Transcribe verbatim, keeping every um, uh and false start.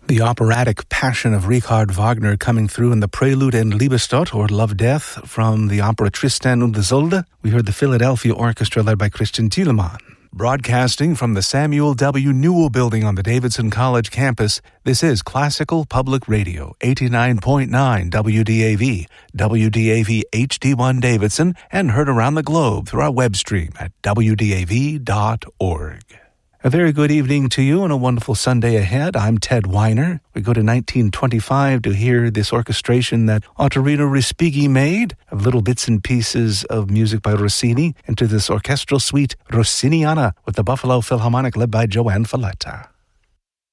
The operatic passion of Richard Wagner coming through in the Prelude and Liebestod, or Love Death, from the opera Tristan und Isolde. We heard the Philadelphia Orchestra led by Christian Thielemann. Broadcasting from the Samuel W. Newell Building on the Davidson College campus, this is Classical Public Radio, eighty-nine point nine W D A V, W D A V H D one Davidson, and heard around the globe through our web stream at W D A V dot org. A very good evening to you and a wonderful Sunday ahead. I'm Ted Weiner. We go to nineteen twenty-five to hear this orchestration that Ottorino Respighi made of little bits and pieces of music by Rossini into this orchestral suite Rossiniana with the Buffalo Philharmonic led by Joanne Falletta.